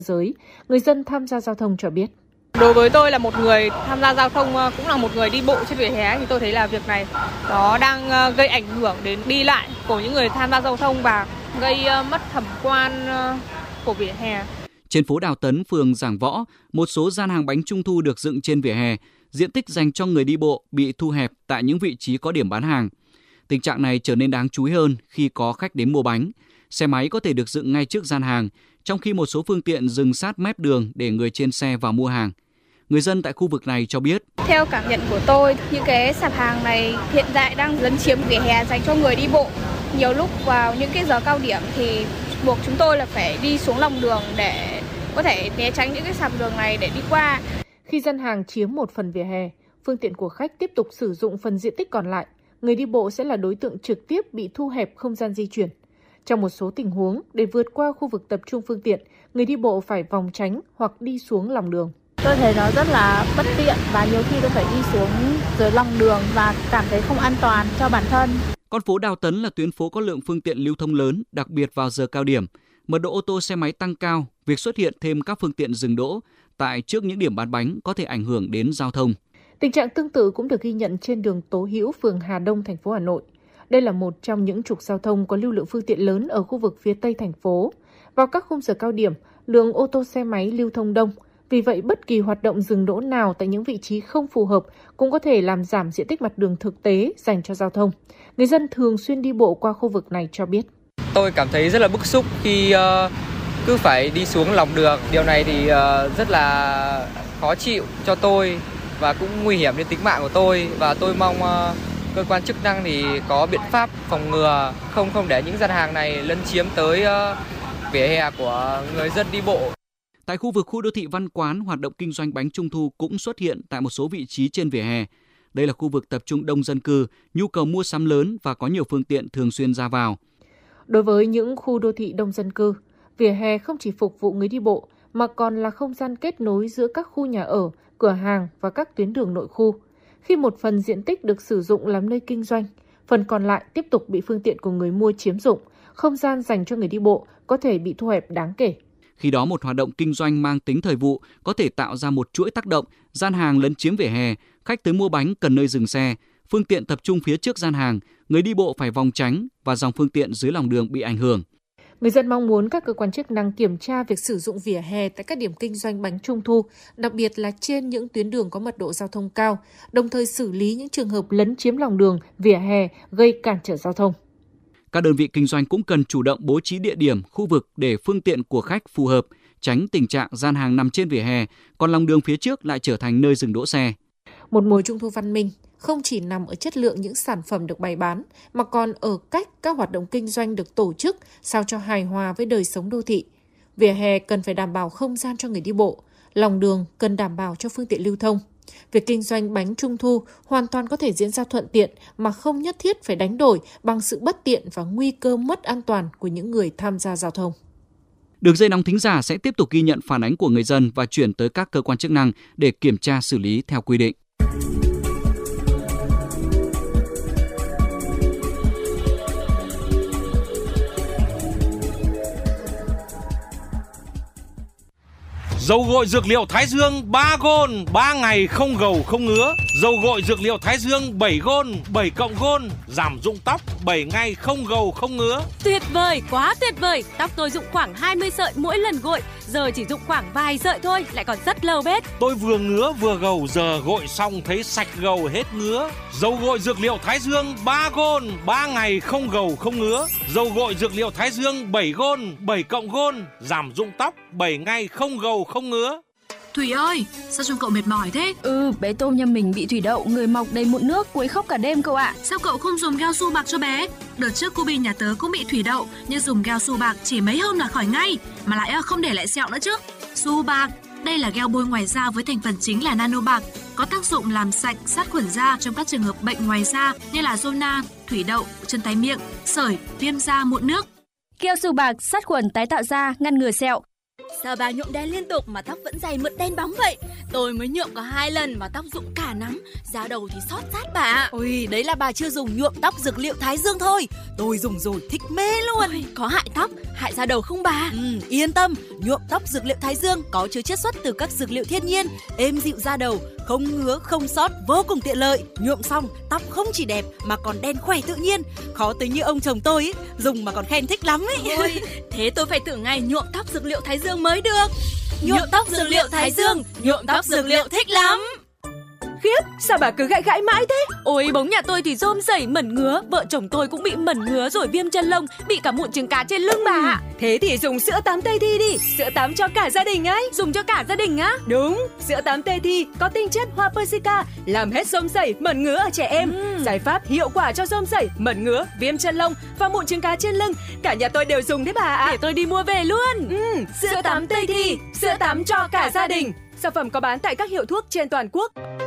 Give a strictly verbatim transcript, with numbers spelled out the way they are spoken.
giới, người dân tham gia giao thông cho biết. Đối với tôi là một người tham gia giao thông, cũng là một người đi bộ trên vỉa hè, thì tôi thấy là việc này nó đang gây ảnh hưởng đến đi lại của những người tham gia giao thông và gây mất thẩm quan của vỉa hè. Trên phố Đào Tấn, phường Giảng Võ, một số gian hàng bánh trung thu được dựng trên vỉa hè, diện tích dành cho người đi bộ bị thu hẹp tại những vị trí có điểm bán hàng. Tình trạng này trở nên đáng chú ý hơn khi có khách đến mua bánh. Xe máy có thể được dựng ngay trước gian hàng, trong khi một số phương tiện dừng sát mép đường để người trên xe vào mua hàng. Người dân tại khu vực này cho biết. Theo cảm nhận của tôi, những cái sạp hàng này hiện tại đang lấn chiếm vỉa hè dành cho người đi bộ. Nhiều lúc vào những cái giờ cao điểm thì buộc chúng tôi là phải đi xuống lòng đường để có thể né tránh những cái sạp đường này để đi qua. Khi gian hàng chiếm một phần vỉa hè, phương tiện của khách tiếp tục sử dụng phần diện tích còn lại, người đi bộ sẽ là đối tượng trực tiếp bị thu hẹp không gian di chuyển. Trong một số tình huống, để vượt qua khu vực tập trung phương tiện, người đi bộ phải vòng tránh hoặc đi xuống lòng đường. Tôi thấy nó rất là bất tiện và nhiều khi tôi phải đi xuống dưới lòng đường và cảm thấy không an toàn cho bản thân. Con phố Đào Tấn là tuyến phố có lượng phương tiện lưu thông lớn, đặc biệt vào giờ cao điểm. Mật độ ô tô xe máy tăng cao, việc xuất hiện thêm các phương tiện dừng đỗ tại trước những điểm bán bánh có thể ảnh hưởng đến giao thông. Tình trạng tương tự cũng được ghi nhận trên đường Tố Hữu, phường Hà Đông, thành phố Hà Nội. Đây là một trong những trục giao thông có lưu lượng phương tiện lớn ở khu vực phía Tây thành phố. Vào các khung giờ cao điểm, lượng ô tô xe máy lưu thông đông. Vì vậy, bất kỳ hoạt động dừng đỗ nào tại những vị trí không phù hợp cũng có thể làm giảm diện tích mặt đường thực tế dành cho giao thông. Người dân thường xuyên đi bộ qua khu vực này cho biết. Tôi cảm thấy rất là bức xúc khi uh, cứ phải đi xuống lòng đường. Điều này thì uh, rất là khó chịu cho tôi và cũng nguy hiểm đến tính mạng của tôi. Và tôi mong uh, cơ quan chức năng thì có biện pháp phòng ngừa, không không để những gian hàng này lấn chiếm tới uh, vỉa hè của người dân đi bộ. Tại khu vực khu đô thị Văn Quán, hoạt động kinh doanh bánh trung thu cũng xuất hiện tại một số vị trí trên vỉa hè. Đây là khu vực tập trung đông dân cư, nhu cầu mua sắm lớn và có nhiều phương tiện thường xuyên ra vào. Đối với những khu đô thị đông dân cư, vỉa hè không chỉ phục vụ người đi bộ mà còn là không gian kết nối giữa các khu nhà ở, cửa hàng và các tuyến đường nội khu. Khi một phần diện tích được sử dụng làm nơi kinh doanh, phần còn lại tiếp tục bị phương tiện của người mua chiếm dụng, không gian dành cho người đi bộ có thể bị thu hẹp đáng kể. Khi đó một hoạt động kinh doanh mang tính thời vụ có thể tạo ra một chuỗi tác động, gian hàng lấn chiếm vỉa hè, khách tới mua bánh cần nơi dừng xe, phương tiện tập trung phía trước gian hàng, người đi bộ phải vòng tránh và dòng phương tiện dưới lòng đường bị ảnh hưởng. Người dân mong muốn các cơ quan chức năng kiểm tra việc sử dụng vỉa hè tại các điểm kinh doanh bánh trung thu, đặc biệt là trên những tuyến đường có mật độ giao thông cao, đồng thời xử lý những trường hợp lấn chiếm lòng đường, vỉa hè gây cản trở giao thông. Các đơn vị kinh doanh cũng cần chủ động bố trí địa điểm, khu vực để phương tiện của khách phù hợp, tránh tình trạng gian hàng nằm trên vỉa hè, còn lòng đường phía trước lại trở thành nơi dừng đỗ xe. Một mùa trung thu văn minh không chỉ nằm ở chất lượng những sản phẩm được bày bán, mà còn ở cách các hoạt động kinh doanh được tổ chức sao cho hài hòa với đời sống đô thị. Vỉa hè cần phải đảm bảo không gian cho người đi bộ, lòng đường cần đảm bảo cho phương tiện lưu thông. Việc kinh doanh bánh trung thu hoàn toàn có thể diễn ra thuận tiện mà không nhất thiết phải đánh đổi bằng sự bất tiện và nguy cơ mất an toàn của những người tham gia giao thông. Đường dây nóng thính giả sẽ tiếp tục ghi nhận phản ánh của người dân và chuyển tới các cơ quan chức năng để kiểm tra xử lý theo quy định. Dầu gội dược liệu Thái Dương ba gôn, ba ngày không gầu không ngứa. Dầu gội dược liệu Thái Dương bảy gôn, bảy cộng gôn, giảm rụng tóc, bảy ngày không gầu không ngứa. Tuyệt vời, quá tuyệt vời. Tóc tôi rụng khoảng hai mươi sợi mỗi lần gội, giờ chỉ rụng khoảng vài sợi thôi, lại còn rất lâu bết. Tôi vừa ngứa vừa gầu, giờ gội xong thấy sạch gầu hết ngứa. Dầu gội dược liệu Thái Dương ba gôn, ba ngày không gầu không ngứa. Dầu gội dược liệu Thái Dương bảy gôn, bảy cộng gôn, giảm rụng tóc, bảy ngày không gầu không ngứa. Thủy ơi, sao trông cậu mệt mỏi thế? Ừ, bé tôm nhà mình bị thủy đậu, người mọc đầy mụn nước, quấy khóc cả đêm cậu ạ. Sao cậu không dùng gel su bạc cho bé? Đợt trước cô Bi nhà tớ cũng bị thủy đậu, nhưng dùng gel su bạc chỉ mấy hôm là khỏi ngay, mà lại không để lại sẹo nữa chứ. Su bạc, đây là gel bôi ngoài da với thành phần chính là nano bạc, có tác dụng làm sạch, sát khuẩn da trong các trường hợp bệnh ngoài da như là zona, thủy đậu, chân tay miệng, sởi, viêm da, mụn nước. Gel su bạc sát khuẩn tái tạo da, ngăn ngừa sẹo. Sao bà nhuộm đen liên tục mà tóc vẫn dày mượt đen bóng vậy? Tôi mới nhuộm có hai lần mà tóc rụng cả nắm, da đầu thì xót rát bà ạ. Ôi, đấy là bà chưa dùng nhuộm tóc dược liệu Thái Dương thôi. Tôi dùng rồi thích mê luôn. Ôi, có hại tóc, hại da đầu không bà? Ừ, yên tâm, nhuộm tóc dược liệu Thái Dương có chứa chiết xuất từ các dược liệu thiên nhiên, êm dịu da đầu, không ngứa, không xót, vô cùng tiện lợi. Nhuộm xong, tóc không chỉ đẹp mà còn đen khỏe tự nhiên. Khó tính như ông chồng tôi ý, dùng mà còn khen thích lắm ấy. Ôi, thế tôi phải thử ngay nhuộm tóc dược liệu Thái Dương mới được. Nhuộm tóc dược liệu Thái Dương, nhuộm tóc dược liệu thích lắm. Khiếp, sao bà cứ gãi gãi mãi thế? Ôi, bóng nhà tôi thì rôm rẩy mẩn ngứa, vợ chồng tôi cũng bị mẩn ngứa rồi viêm chân lông, bị cả mụn trứng cá trên lưng bà ạ. Thế thì dùng sữa tắm Tây Thi đi, sữa tắm cho cả gia đình ấy. Dùng cho cả gia đình á? Đúng, sữa tắm Tây Thi có tinh chất hoa Persica, làm hết rôm rẩy, mẩn ngứa ở trẻ em. Ừ. Giải pháp hiệu quả cho rôm rẩy, mẩn ngứa, viêm chân lông và mụn trứng cá trên lưng. Cả nhà tôi đều dùng đấy bà ạ. Để tôi đi mua về luôn. Ừ, sữa tắm Tây Thi, sữa tắm cho cả gia đình. Sản phẩm có bán tại các hiệu thuốc trên toàn quốc.